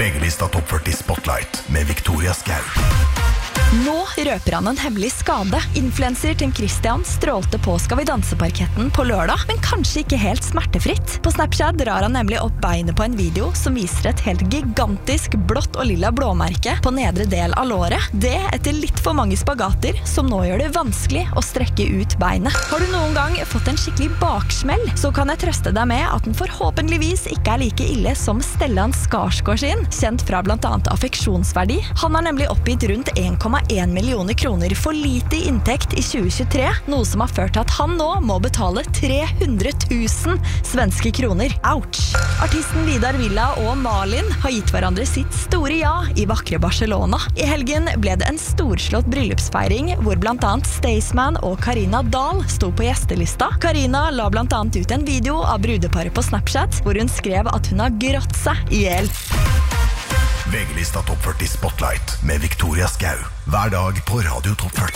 VG-lista Topp 40 Spotlight med Victoria Skau. Nå røper han en hemmelig skade. Influencer Tim Christian strålte på Skal vi danse-parketten på lørdag, men kanskje ikke helt smertefritt. På Snapchat drar han nemlig opp beinet på en video som viser et helt gigantisk blått og lilla blåmerke på nedre del av låret. Det etter litt for mange spagater, som nå gjør det vanskelig å strekke ut beinet. Har du noen gang fått en skikkelig baksmell, så kan jeg trøste deg med at den forhåpentligvis ikke er like ille som Stellan Skarsgård sin, kjent fra blant annet affeksjonsverdi. Han har nemlig oppgitt rundt 1,1 millioner kroner for lite i inntekt i 2023, noe som har ført til at han nå må betale 300 000 svenske kroner. Ouch! Artisten Vidar Villa og Malin har gitt hverandre sitt store ja i vakre Barcelona. I helgen ble det en storslått bryllupsfeiring, hvor blant annet Staysman og Karina Dahl sto på gjestelista. Karina la blant annet ut en video av brudeparet på Snapchat, hvor hun skrev at hun har grått seg i hjel. VG-lista Topp 40 Spotlight med Victoria Skau. Hver dag på Radio Topp 40.